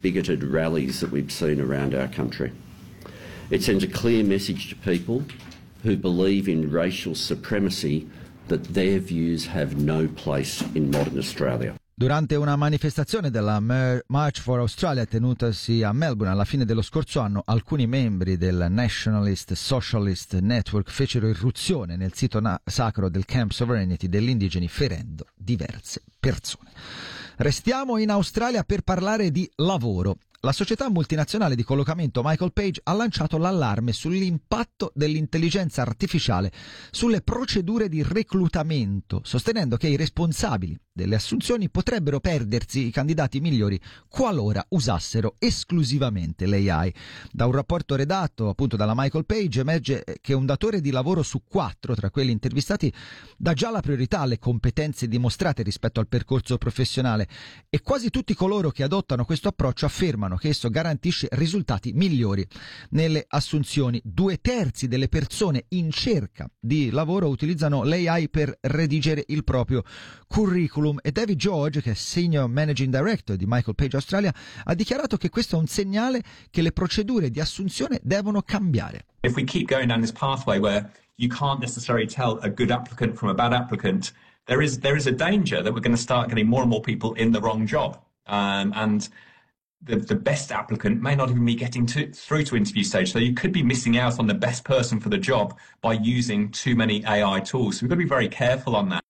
bigoted rallies that we've seen around our country. It sends a clear message to people who believe in racial supremacy that their views have no place in modern Australia. Durante una manifestazione della March for Australia tenutasi a Melbourne alla fine dello scorso anno, alcuni membri del Nationalist Socialist Network fecero irruzione nel sito sacro del Camp Sovereignty degli indigeni, ferendo diverse persone. Restiamo in Australia per parlare di lavoro. La società multinazionale di collocamento Michael Page ha lanciato l'allarme sull'impatto dell'intelligenza artificiale sulle procedure di reclutamento, sostenendo che i responsabili delle assunzioni potrebbero perdersi i candidati migliori qualora usassero esclusivamente l'AI. Da un rapporto redatto appunto dalla Michael Page emerge che un datore di lavoro su 4 tra quelli intervistati dà già la priorità alle competenze dimostrate rispetto al percorso professionale, e quasi tutti coloro che adottano questo approccio affermano che esso garantisce risultati migliori nelle assunzioni. 2/3 delle persone in cerca di lavoro utilizzano l'AI per redigere il proprio curriculum, e David George, che è Senior Managing Director di Michael Page Australia, ha dichiarato che questo è un segnale che le procedure di assunzione devono cambiare. If we keep going down this pathway where you can't necessarily tell a good applicant from a bad applicant, there is a danger that we're going to start getting more and more people in the wrong job, and the best applicant may not even be getting through to interview stage. So you could be missing out on the best person for the job by using too many AI tools. So we've got to be very careful on that.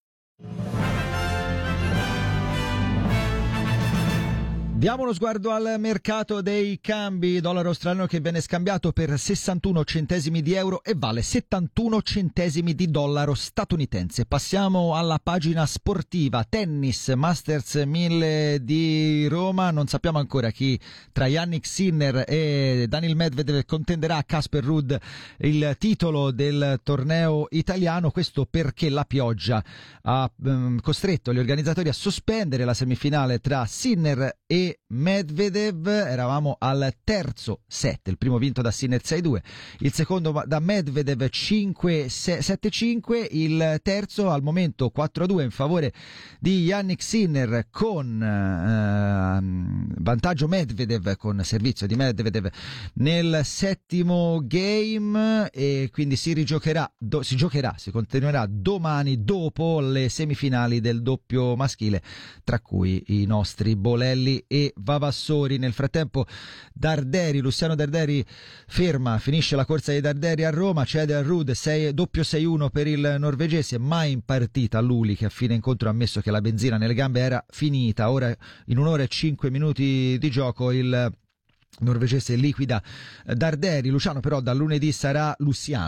Diamo uno sguardo al mercato dei cambi. Dollaro australiano che viene scambiato per 61 centesimi di euro e vale 71 centesimi di dollaro statunitense. Passiamo alla pagina sportiva. Tennis, Masters 1000 di Roma. Non sappiamo ancora chi tra Jannik Sinner e Daniil Medvedev contenderà a Casper Ruud il titolo del torneo italiano. Questo perché la pioggia ha costretto gli organizzatori a sospendere la semifinale tra Sinner e Medvedev. Eravamo al terzo set, il primo vinto da Sinner 6-2, il secondo da Medvedev 7-5, il terzo al momento 4-2 in favore di Jannik Sinner, con vantaggio Medvedev, con servizio di Medvedev nel settimo game, e quindi si continuerà domani dopo le semifinali del doppio maschile, tra cui i nostri Bolelli e Vavassori. Nel frattempo Luciano Darderi finisce la corsa dei Darderi a Roma, cede a Ruud doppio 6-1 per il norvegese, mai in partita Luli, che a fine incontro ha ammesso che la benzina nelle gambe era finita. Ora in 1 ora e 5 minuti di gioco il norvegese liquida Darderi. Luciano però da lunedì sarà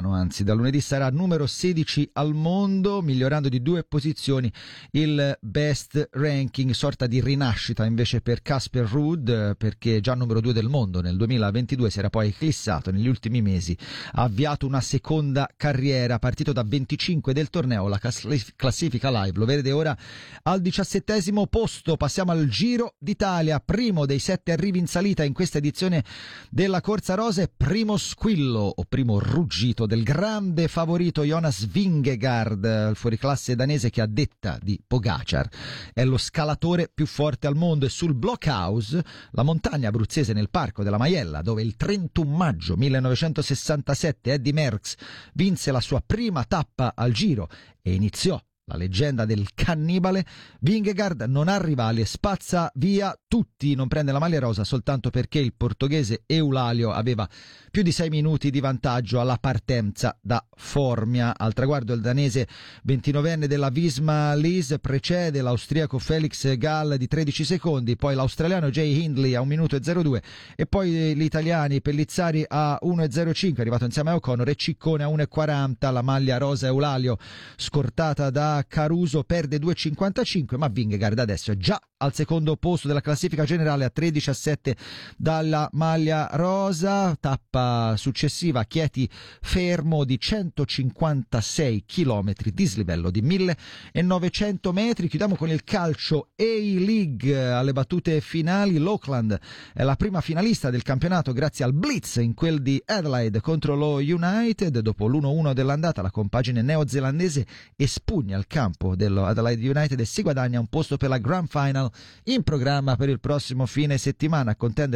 numero 16 al mondo, migliorando di 2 posizioni il best ranking, sorta di rinascita invece per Casper Ruud, perché già numero 2 del mondo nel 2022 si era poi eclissato negli ultimi mesi, ha avviato una seconda carriera, partito da 25 del torneo. La classifica live lo vede ora al 17° posto. Passiamo al Giro d'Italia, primo dei 7 arrivi in salita in questa edizione della corsa rosa, e primo squillo o primo ruggito del grande favorito Jonas Vingegaard, il fuoriclasse danese che, a detta di Pogacar, è lo scalatore più forte al mondo. E sul Blockhouse, la montagna abruzzese nel Parco della Maiella, dove il 31 maggio 1967 Eddy Merckx vinse la sua prima tappa al Giro e iniziò la leggenda del cannibale, Vingegaard non ha rivali e spazza via tutti, non prende la maglia rosa soltanto perché il portoghese Eulalio aveva più di 6 minuti di vantaggio alla partenza da Formia. Al traguardo il danese 29enne della Visma Lease precede l'austriaco Felix Gall di 13 secondi, poi l'australiano Jay Hindley a 1 minuto e 02, e poi gli italiani Pellizzari a 1,05, arrivato insieme a O'Connor, e Ciccone a 1,40. La maglia rosa Eulalio, scortata da Caruso, perde 2,55, ma Vingegaard adesso è già al secondo posto della classifica generale a 13,7 dalla maglia rosa. Tappa successiva, Chieti fermo di 156 km, dislivello di 1900 metri. Chiudiamo con il calcio A-League, alle battute finali. L'Auckland è la prima finalista del campionato grazie al blitz in quel di Adelaide contro lo United. Dopo l'1-1 dell'andata, la compagine neozelandese espugna il campo dello Adelaide United e si guadagna un posto per la Grand Final in programma per il prossimo fine settimana. A contendere